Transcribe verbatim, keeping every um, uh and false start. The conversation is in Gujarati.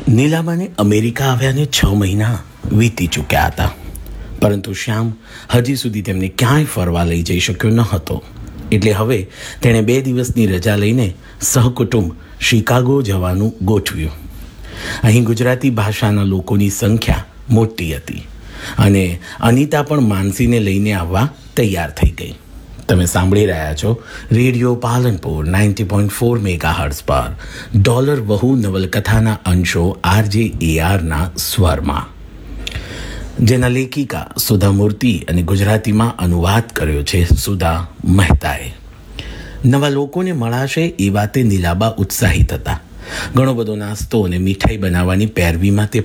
નીલાબાને અમેરિકા આવ્યાને છ મહિના વીતી ચૂક્યા હતા, પરંતુ શ્યામ હજી સુધી તેમને ક્યાંય ફરવા લઈ જઈ શક્યો ન હતો. એટલે હવે તેણે બે દિવસની રજા લઈને સહકુટુંબ શિકાગો જવાનું ગોઠવ્યું. અહીં ગુજરાતી ભાષાના લોકોની સંખ્યા મોટી હતી અને અનિતા પણ માનસીને લઈને આવવા તૈયાર થઈ ગઈ. તમે સાંભળી રહ્યા છો radio Palanpur ninety point four mega hertz પર ડોલર વહુ નવલકથાના અંશો આરજે એઆરના સ્વરમાં, જેના લેખિકા સુધા મૂર્તિ અને ગુજરાતીમાં અનુવાદ કર્યો છે સુધા મહેતાએ. નવા લોકોને મળાશે એ વાતે નીલાબા ઉત્સાહિત હતા. ઘણો બધો નાસ્તો અને મીઠાઈ બનાવવાની પેરવીમાં તે